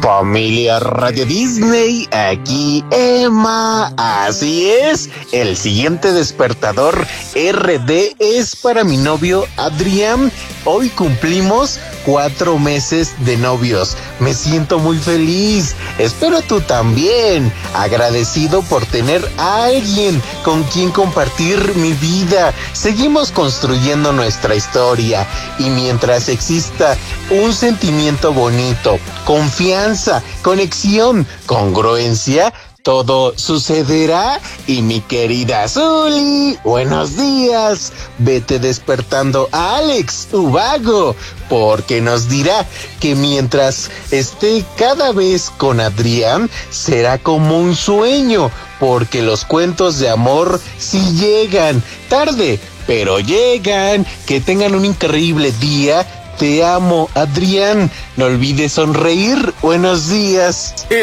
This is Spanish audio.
Familia Radio Disney, aquí Emma. Así es, el siguiente despertador RD es para mi novio Adrián. Hoy cumplimos 4 meses de novios. Me siento muy feliz. Espero tú también. Agradecido por tener a alguien con quien compartir mi vida. Seguimos construyendo nuestra historia. Y mientras exista un sentimiento bonito, confianza, conexión, congruencia, todo sucederá. Y mi querida Zuli, buenos días. Vete despertando a Alex Ubago, porque nos dirá que mientras esté cada vez con Adrián, será como un sueño, porque los cuentos de amor sí llegan, tarde, pero llegan. Que tengan un increíble día. Te amo, Adrián. No olvides sonreír. Buenos días.